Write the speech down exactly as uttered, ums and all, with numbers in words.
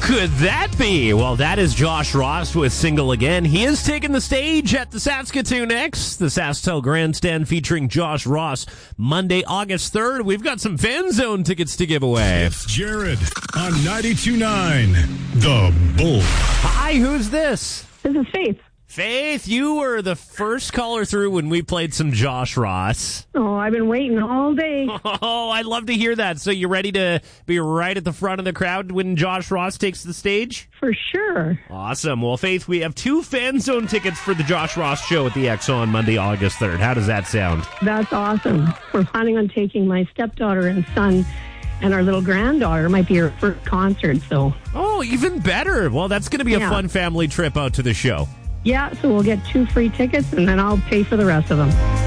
could that be? Well, that is Josh Ross with Single Again. He is taking the stage at the Saskatoon X, the SaskTel Grandstand featuring Josh Ross, Monday, August third. We've got some Fan Zone tickets to give away. It's Jared on ninety-two point nine, The Bull. Hi, who's this? This is Faith. Faith, you were the first caller through when we played some Josh Ross. Oh, I've been waiting all day. Oh, I'd love to hear that. So you ready to be right at the front of the crowd when Josh Ross takes the stage? For sure. Awesome. Well, Faith, we have two Fan Zone tickets for the Josh Ross show at the X on Monday, August third. How does that sound? That's awesome. We're planning on taking my stepdaughter and son, and our little granddaughter might be her first concert, so. Oh, even better. Well, that's going to be a Yeah. fun family trip out to the show. Yeah, so we'll get two free tickets, and then I'll pay for the rest of them.